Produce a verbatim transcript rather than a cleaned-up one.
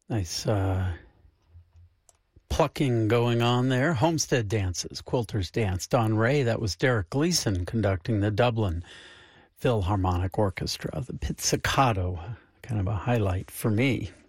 Nice uh, plucking going on there. Homestead Dances, Quilter's Dance. Don Ray, that was Derek Gleeson conducting the Dublin Philharmonic Orchestra. The Pizzicato, kind of a highlight for me.